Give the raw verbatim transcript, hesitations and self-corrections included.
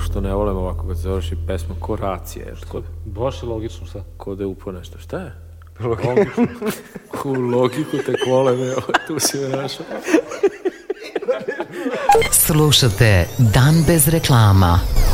što ne volim ovako kad završi pesma, ko racija. Baš je logično, šta? Ko da je upo nešto, šta je? Logično. U logiku te kole, me, tu si me našao. Slušate Dan bez reklama.